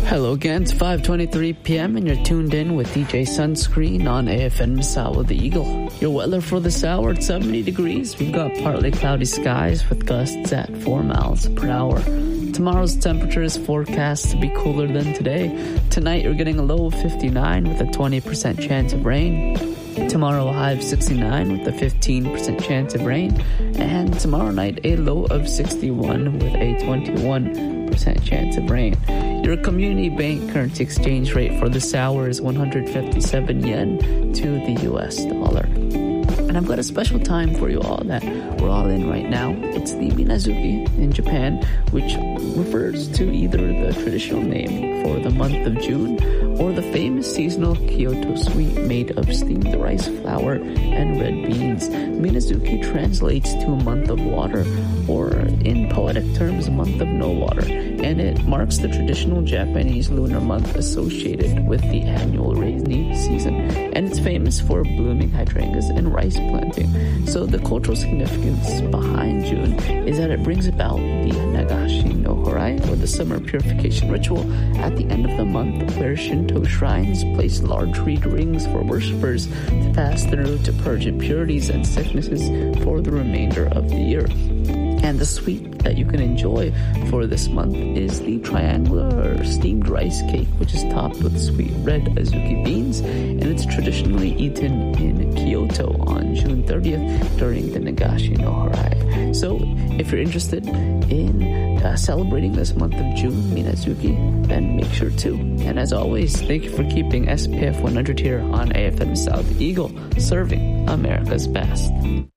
Hello again, it's 5:23 p.m. and you're tuned in with DJ Sunscreen on AFN Misawa the Eagle. Your weather for this hour at 70 degrees. We've got partly cloudy skies with gusts at 4 miles per hour. Tomorrow's temperature is forecast to be cooler than today. Tonight you're getting a low of 59 with a 20% chance of rain. Tomorrow a high of 69 with a 15% chance of rain. And tomorrow night a low of 61 with a 21% chance of rain. Your community bank currency exchange rate for this hour is 157 yen to the US dollar. And I've got a special time for you all that we're all in right now. It's the Minazuki in Japan, which refers to either the traditional name for the month of June or the famous seasonal Kyoto sweet made of steamed rice flour and red beans. Minazuki translates to a month of water, or in poetic terms, a month of no water, and it marks the traditional Japanese lunar month associated with the annual rainy season, and it's famous for blooming hydrangeas and rice planting. So the cultural significance behind June is that it brings about the Nagashi no Horai, or the summer purification ritual, at the end of the month, where Shinto shrines place large reed rings for worshippers to pass through to purge impurities and sicknesses for the remainder of the year. And the sweet that you can enjoy for this month is the triangular steamed rice cake, which is topped with sweet red azuki beans, and it's traditionally eaten in Kyoto on June 30th during the Nagashi no Horai. So if you're interested in celebrating this month of June, Minazuki, then make sure to. And as always, thank you for keeping SPF 100 here on AFM South Eagle, serving America's best.